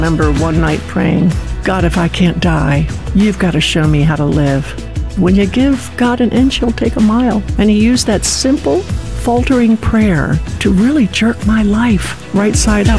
Remember one night praying, God, if I can't die, you've got to show me how to live. When you give God an inch, he'll take a mile. And he used that simple, faltering prayer to really jerk my life right side up.